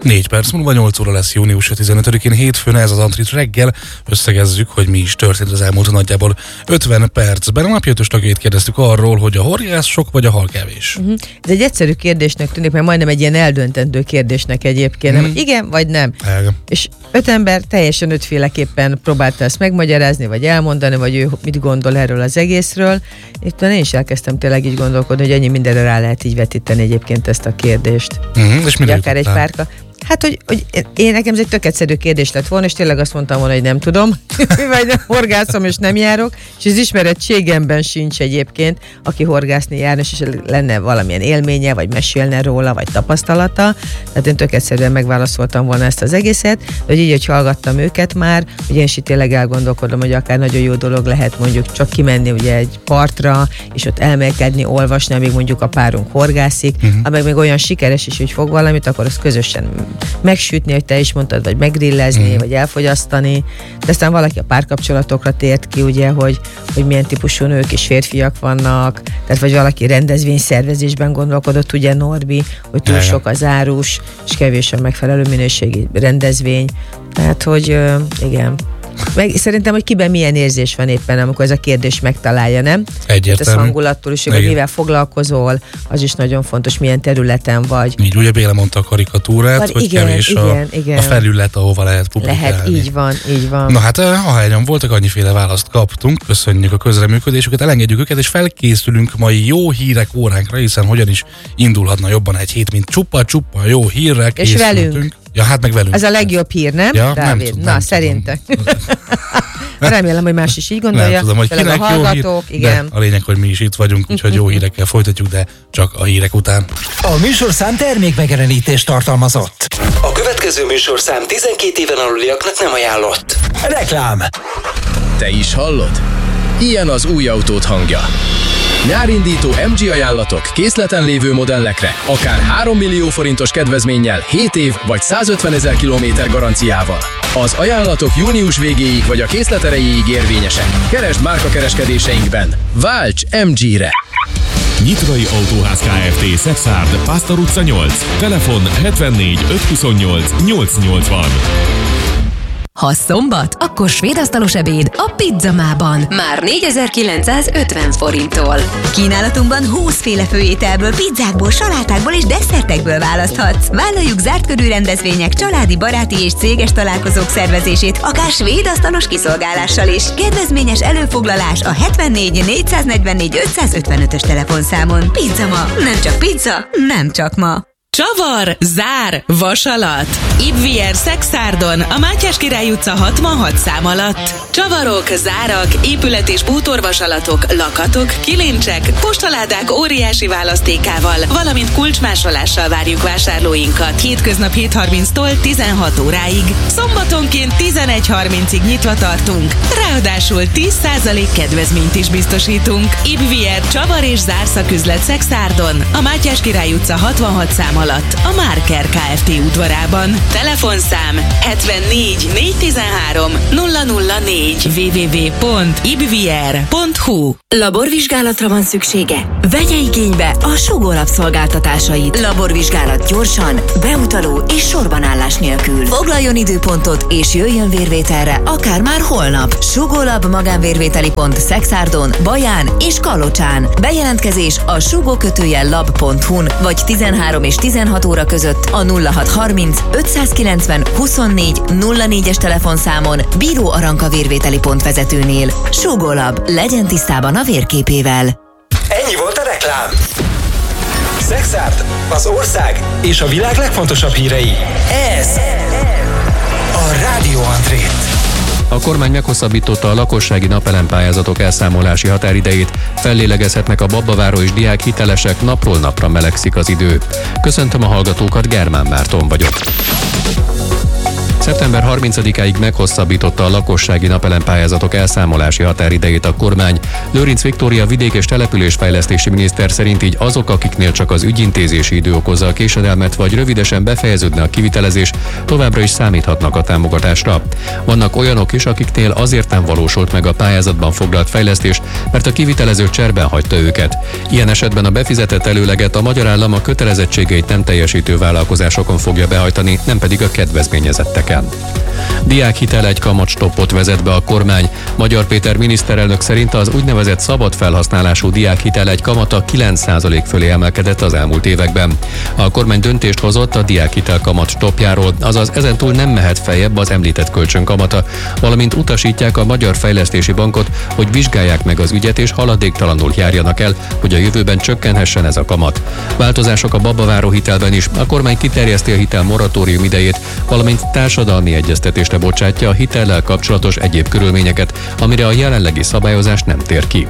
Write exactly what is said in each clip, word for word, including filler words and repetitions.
négy perc múlva nyolc óra lesz június tizenötödikén hétfőn, ez az Antrit reggel. Összegezzük, hogy mi is történt az elmúlt nagyjából ötven percben. A napi ötös tagjait kérdeztük arról, hogy a horgász sok vagy a hal kevés. Uh-huh. Ez egy egyszerű kérdésnek tűnik, mert majdnem egy ilyen eldöntendő kérdésnek egyébként. Uh-huh. Nem, igen vagy nem. Elge. És öt ember teljesen ötféleképpen próbálta ezt megmagyarázni, vagy elmondani, vagy ő mit gondol erről az egészről. Itt én is elkezdtem tényleg így gondolkodni, hogy ennyi mindenre rá lehet így vetíteni egyébként ezt a kérdést. Uh-huh. És mire akár egy párka. Hát, hogy, hogy én nekem ez egy tök egyszerű kérdés lett volna, és tényleg azt mondtam volna, hogy nem tudom, vagy nem horgászom, és nem járok, és az ismerettségemben sincs egyébként, aki horgászni járna, és lenne valamilyen élménye, vagy mesélne róla, vagy tapasztalata. Tehát én tök egyszerűen megválaszoltam volna ezt az egészet, de hogy így, hogy hallgattam őket már, ugye én is itt tényleg elgondolkodom, hogy akár nagyon jó dolog lehet mondjuk csak kimenni ugye egy partra, és ott elmélkedni, olvasni, amíg mondjuk a párunk horgászik, uh-huh. amíg még olyan sikeres is, hogy fog valamit, akkor az közösen megsütni, hogy te is mondtad, vagy megrillezni, mm. vagy elfogyasztani. De aztán valaki a párkapcsolatokra tért ki, ugye, hogy, hogy milyen típusú nők és férfiak vannak, tehát vagy valaki rendezvényszervezésben gondolkodott, ugye Norbi, hogy túl sok az árus, és kevés a megfelelő minőségi rendezvény. Tehát, hogy igen. Meg szerintem, hogy kiben milyen érzés van éppen, amikor ez a kérdés megtalálja, nem? Egyértelmű. Ez hangulattól is, hogy mivel foglalkozol, az is nagyon fontos, milyen területen vagy. Így, ugye Béla mondta a karikatúrát, Van, hogy igen, kevés igen, a, igen. a felület, ahova lehet publikálni. Lehet, így van, így van. Na hát, ahányan voltak, annyiféle választ kaptunk, köszönjük a közreműködésüket, elengedjük őket, és felkészülünk mai jó hírek óránkra, hiszen hogyan is indulhatna jobban egy hét, mint csupa-csupa jó hírek. És velünk. Ja, hát meg velünk. Ez a legjobb hír, nem? Ja, nem tudom, Na, nem szerintem. Remélem, hogy más is így gondolja. Nem tudom, hogy kinek a hallgatók, jó hír, igen. A lényeg, hogy mi is itt vagyunk, úgyhogy jó hírekkel folytatjuk, de csak a hírek után. A műsorszám termékmegjelenítést tartalmazott. A következő műsorszám tizenkét éven aluliaknak nem ajánlott. Reklám. Te is hallod? Ilyen az új autód hangja. Nyárindító em gé ajánlatok készleten lévő modellekre, akár három millió forintos kedvezménnyel, hét év vagy százötvenezer kilométer garanciával. Az ajánlatok június végéig vagy a készlet erejéig érvényesek. Keresd márkakereskedéseinkben. Válts em gére! Nyitrai Autóház Kft. Szexárd, Pásztor utca nyolc. Telefon hetvennégy ötszázhuszonnyolc nyolcszáznyolcvan. Ha szombat, akkor svédasztalos ebéd a Pizzamában. Már négyezer-kilencszázötven forinttól. Kínálatunkban húszféle főételből, pizzákból, salátákból és desszertekből választhatsz. Vállaljuk zárt körű rendezvények, családi, baráti és céges találkozók szervezését, akár svédasztalos kiszolgálással is. Kedvezményes előfoglalás a hetvennégy négyszáznegyvennégy ötszázötvenötös telefonszámon. Pizzama, nem csak pizza, nem csak ma. Csavar, zár, vasalat. Ibvier Szexárdon, a Mátyás Király utca hatvanhat szám alatt. Csavarok, zárak, épület- és bútorvasalatok, lakatok, kilincsek, postaládák óriási választékával, valamint kulcsmásolással várjuk vásárlóinkat. Hétköznap hét harminctól tizenhat óráig. Szombatonként tizenegy harmincig nyitva tartunk. Ráadásul tíz százalék kedvezményt is biztosítunk. Ibvier Csavar és Zár szaküzlet Szexárdon, a Mátyás Király utca hatvanhat szám alatt, a Márker Kft. Udvarában. Telefonszám hetvennégy négyszáztizenhárom nulla nulla négy w w w pont ibvier pont h u. Laborvizsgálatra van szüksége? Vegye igénybe a Sugó Lab szolgáltatásait. Laborvizsgálat gyorsan, beutaló és sorbanállás nélkül. Foglaljon időpontot és jöjjön vérvételre, akár már holnap. Sugó Lab magánvérvételi pont Szexárdon, Baján és Kalocsán. Bejelentkezés a sugó kötőjel lab pont hu-n vagy tizenhárom és tizenhat óra között a nulla hat harminc ötszázkilencven huszonnégy nulla négyes telefonszámon Bíró Aranka vérvételi pont vezetőnél. Sugó Lab, legyen tisztában a vérképével. Ennyi volt a reklám. Szexárd, az ország és a világ legfontosabb hírei. Ez a Rádió Antrét. A kormány meghosszabbította a lakossági napelempályázatok elszámolási határidejét, fellélegezhetnek a Babbaváró és diák hitelesek, napról napra melegszik az idő. Köszöntöm a hallgatókat, Germán Márton vagyok. szeptember harmincadikáig meghosszabbította a lakossági napelempályázatok elszámolási határidejét a kormány. Lőrinc Viktória vidék- és településfejlesztési miniszter szerint így azok, akiknél csak az ügyintézési idő okozza a késedelmet, vagy rövidesen befejeződne a kivitelezés, továbbra is számíthatnak a támogatásra. Vannak olyanok is, akiknél azért nem valósult meg a pályázatban foglalt fejlesztés, mert a kivitelező cserben hagyta őket. Ilyen esetben a befizetett előleget a magyar állam a kötelezettségeit nem teljesítő vállalkozásokon fogja behajtani, nem pedig a kedvezményezetteken. Diákhitel egy kamatstoppot vezet be a kormány. Magyar Péter miniszterelnök szerint az úgynevezett szabad felhasználású diákhitel egy kamata kilenc százalék fölé emelkedett az elmúlt években. A kormány döntést hozott a diákhitel kamat stoppjáról, azaz ezentúl nem mehet feljebb az említett kölcsön kamata, valamint utasítják a Magyar Fejlesztési Bankot, hogy vizsgálják meg az ügyet és haladéktalanul járjanak el, hogy a jövőben csökkenhessen ez a kamat. Változások a babaváró hitelben is. A kormány kiterjeszti a hitel moratórium idejét, valamint társadalmi egyeztetésre bocsátja a hitellel kapcsolatos egyéb körülményeket, amire a jelenlegi szabályozás nem tér ki.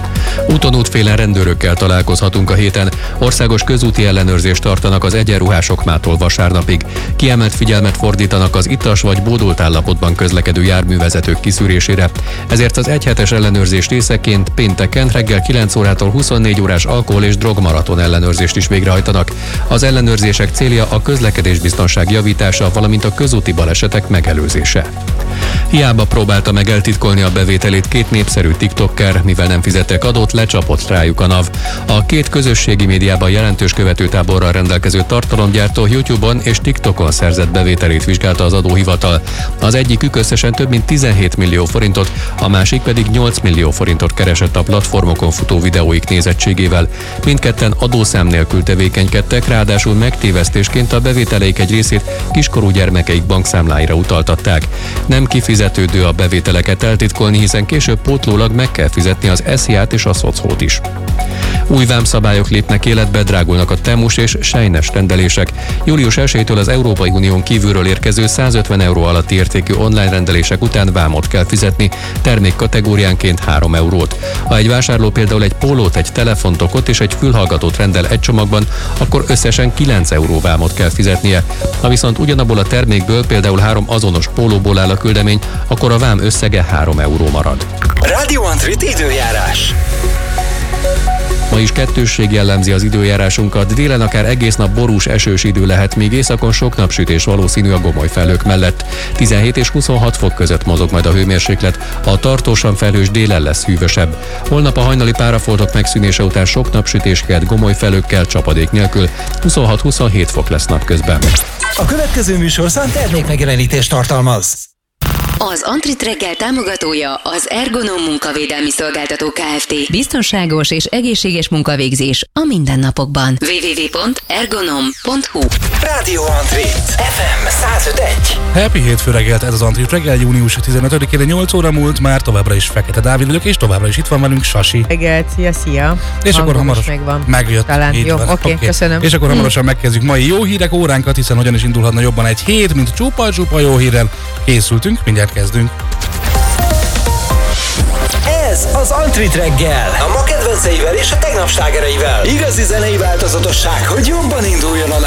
Úton útfélen rendőrökkel találkozhatunk a héten. Országos közúti ellenőrzést tartanak az egyenruhások mától vasárnapig. Kiemelt figyelmet fordítanak az ittas vagy bódult állapotban közlekedő járművezetők kiszűrésére. Ezért az egyhetes ellenőrzés részeként pénteken reggel kilenc órától huszonnégy órás alkohol- és drogmaraton ellenőrzést is végrehajtanak. Az ellenőrzések célja a közlekedésbiztonság javítása, valamint a közúti balesetek megelőzése. Hiába próbálta meg eltitkolni a bevételét két népszerű tiktoker, mivel nem fizettek adót, lecsapott rájuk a NAV. A két közösségi médiában jelentős követőtáborral rendelkező tartalomgyártó YouTube-on és TikTokon szerzett bevételét vizsgálta az adóhivatal. Az egyikük összesen több mint tizenhét millió forintot, a másik pedig nyolc millió forintot keresett a platformokon futó videóik nézettségével. Mindketten adószám nélkül tevékenykedtek, ráadásul megtévesztésként a bevételeik egy részét kiskorú gyermekeik bankszámláira utaltatták. Nem kifizetődő a bevételeket eltitkolni, hiszen később pótlólag meg kell fizetni az es zé á-t és a szocót is. Új vámszabályok lépnek életbe, drágulnak a temus és sejnes rendelések. július elsejétől az Európai Unión kívülről érkező százötven euró alatti értékű online rendelések után vámot kell fizetni, termék kategóriánként három eurót. Ha egy vásárló például egy pólót, egy telefontokot és egy fülhallgatót rendel egy csomagban, akkor összesen kilenc euró vámot kell fizetnie. Ha viszont ugyanabból a termékből például három azonos pólóból áll a küldemény, akkor a vám összege három euró marad. Radio Antrit időjárás. Ma is kettősség jellemzi az időjárásunkat, délen akár egész nap borús, esős idő lehet, míg északon sok napsütés valószínű a gomoly felhők mellett. tizenhét és huszonhat fok között mozog majd a hőmérséklet, a tartósan felhős délen lesz hűvösebb. Holnap a hajnali párafoltok megszűnése után sok napsütés kelt gomoly felhőkkel, csapadék nélkül, huszonhat-huszonhét fok lesz napközben. A következő műsorszám termékmegjelenítést tartalmaz. Az Antrit reggel támogatója az Ergonom munkavédelmi szolgáltató Kft. Biztonságos és egészséges munkavégzés a mindennapokban. double-u double-u double-u pont ergonom pont hu Radio Antrit ef em száz öt egy. Happy hétfő reggelt, ez az Antrit reggel, június tizenötödikén nyolc óra múlt, már továbbra is Fekete Dávid vagyok, és továbbra is itt van velünk Sasi. Reggelt, szia, szia. És akkor hamarosan megvan. Megjött. Talán, jó, oké, okay, okay. Köszönöm. És akkor hamarosan hmm. megkezdjük mai jó hírek óránkat, hiszen hogyan is indulhatna jobban egy hét, mint csupa-csupa jó hírrel. Készültünk, mindjárt kezdünk. Ez az Antrit reggel, a ma kedvenceivel és a tegnap slágereivel. Igazi zenei változatosság, hogy jobban induljon a